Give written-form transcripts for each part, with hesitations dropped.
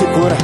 segura.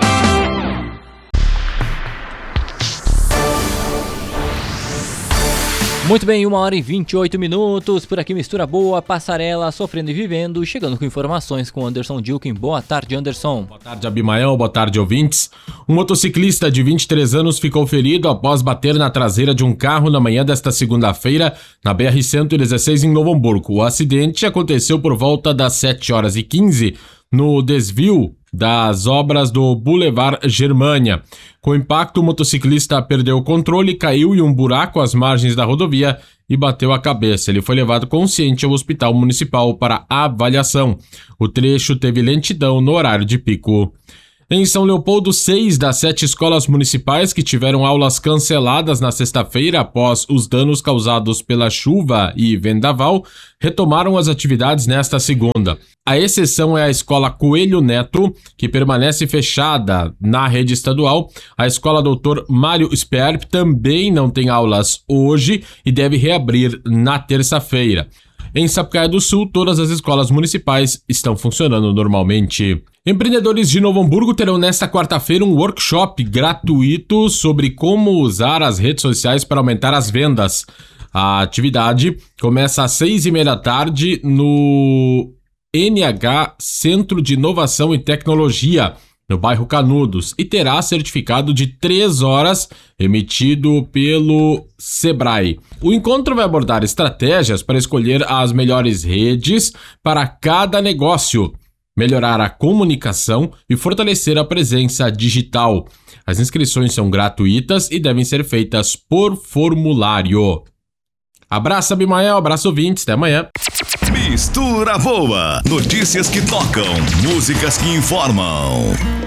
Muito bem, 1h28, por aqui Mistura Boa, Passarela, Sofrendo e Vivendo, chegando com informações com Anderson Dilkin. Boa tarde, Anderson. Boa tarde, Abimael, boa tarde, ouvintes. Um motociclista de 23 anos ficou ferido após bater na traseira de um carro na manhã desta segunda-feira, na BR-116 em Novo Hamburgo. O acidente aconteceu por volta das 7h15, no desvio das obras do Boulevard Germânia. Com o impacto, o motociclista perdeu o controle, caiu em um buraco às margens da rodovia e bateu a cabeça. Ele foi levado consciente ao hospital municipal para avaliação. O trecho teve lentidão no horário de pico. Em São Leopoldo, 6 das 7 escolas municipais que tiveram aulas canceladas na sexta-feira após os danos causados pela chuva e vendaval retomaram as atividades nesta segunda. A exceção é a escola Coelho Neto, que permanece fechada na rede estadual. A escola Dr. Mário Sperp também não tem aulas hoje e deve reabrir na terça-feira. Em Sapucaia do Sul, todas as escolas municipais estão funcionando normalmente. Empreendedores de Novo Hamburgo terão nesta quarta-feira um workshop gratuito sobre como usar as redes sociais para aumentar as vendas. A atividade começa às 6h30 da tarde no NH Centro de Inovação e Tecnologia, no bairro Canudos, e terá certificado de 3 horas emitido pelo Sebrae. O encontro vai abordar estratégias para escolher as melhores redes para cada negócio, melhorar a comunicação e fortalecer a presença digital. As inscrições são gratuitas e devem ser feitas por formulário. Abraço, Abimael, abraço, ouvintes, até amanhã. Mistura Boa, notícias que tocam, músicas que informam.